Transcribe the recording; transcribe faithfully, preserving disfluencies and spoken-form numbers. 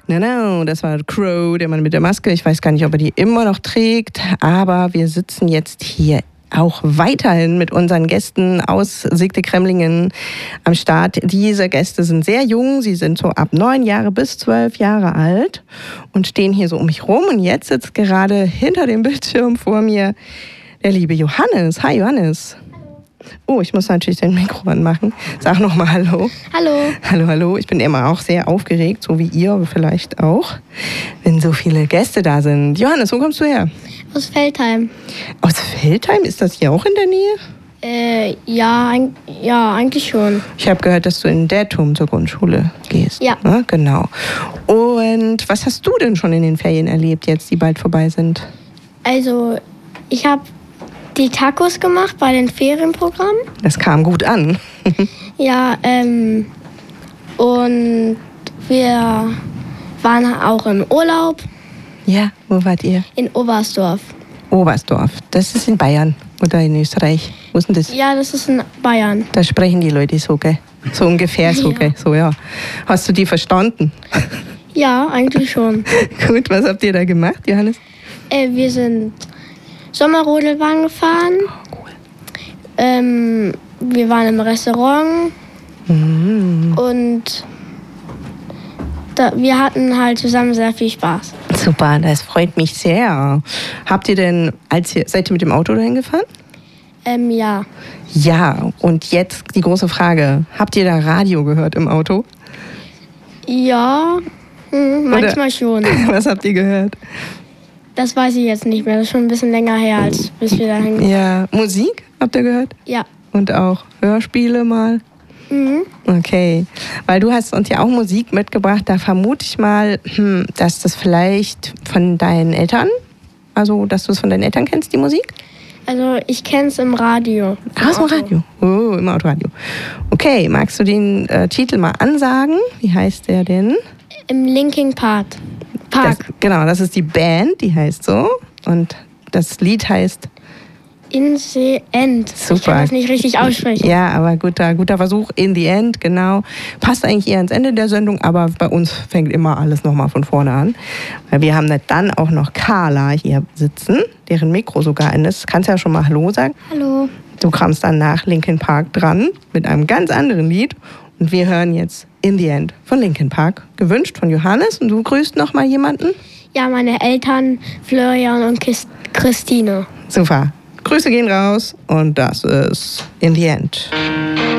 Genau, das war Crow, der Mann mit der Maske. Ich weiß gar nicht, ob er die immer noch trägt, aber wir sitzen jetzt hier auch weiterhin mit unseren Gästen aus Sigde Kremlingen am Start. Diese Gäste sind sehr jung, sie sind so ab neun Jahre bis zwölf Jahre alt und stehen hier so um mich rum. Und jetzt sitzt gerade hinter dem Bildschirm vor mir der liebe Johannes. Hi Johannes. Oh, ich muss natürlich den Mikro anmachen. Sag nochmal Hallo. Hallo. Hallo, hallo. Ich bin immer auch sehr aufgeregt, so wie ihr vielleicht auch, wenn so viele Gäste da sind. Johannes, wo kommst du her? Aus Veltheim. Aus Veltheim? Ist das hier auch in der Nähe? Äh, ja, ein, ja, eigentlich schon. Ich habe gehört, dass du in Dertum zur Grundschule gehst. Ja. Ne? Genau. Und was hast du denn schon in den Ferien erlebt, jetzt, die bald vorbei sind? Also, ich habe die Tacos gemacht bei den Ferienprogrammen. Das kam gut an. Ja, ähm, und wir waren auch im Urlaub. Ja, wo wart ihr? In Oberstdorf. Oberstdorf. Das ist in Bayern oder in Österreich. Wo ist denn das? Ja, das ist in Bayern. Da sprechen die Leute so, gell? So ungefähr so, Ja. gell? So, ja. Hast du die verstanden? Ja, eigentlich schon. Gut, was habt ihr da gemacht, Johannes? Äh, wir sind Sommerrodelbahn gefahren. Oh, cool. Ähm, wir waren im Restaurant. Mhm. Und da, wir hatten halt zusammen sehr viel Spaß. Super, das freut mich sehr. Habt ihr denn, als ihr, seid ihr mit dem Auto dahin gefahren? Ähm, ja. Ja, und jetzt die große Frage. Habt ihr da Radio gehört im Auto? Ja, hm, manchmal schon. Was habt ihr gehört? Das weiß ich jetzt nicht mehr. Das ist schon ein bisschen länger her, als bis wir dahin. Ja, Musik habt ihr gehört? Ja. Und auch Hörspiele mal? Mhm. Okay, weil du hast uns ja auch Musik mitgebracht. Da vermute ich mal, hm, dass das vielleicht von deinen Eltern, also dass du es von deinen Eltern kennst, die Musik? Also ich kenne es im Radio. Ah, aus dem Radio. Oh, im Autoradio. Okay, magst du den äh, Titel mal ansagen? Wie heißt der denn? Im Linkin Park. Das, Park. genau, das ist die Band, die heißt so. Und das Lied heißt... In the End. Super. Ich kann das nicht richtig aussprechen. Ja, aber guter, guter Versuch. In the End, genau. Passt eigentlich eher ans Ende der Sendung, aber bei uns fängt immer alles nochmal von vorne an. Weil wir haben dann auch noch Carla hier sitzen, deren Mikro sogar an ist. Kannst ja schon mal Hallo sagen. Hallo. Du kamst dann nach Linkin Park dran mit einem ganz anderen Lied. Und wir hören jetzt In the End von Linkin Park. Gewünscht von Johannes. Und du grüßt noch mal jemanden? Ja, meine Eltern, Florian und Kis- Christine. Super. Grüße gehen raus und das ist In the End.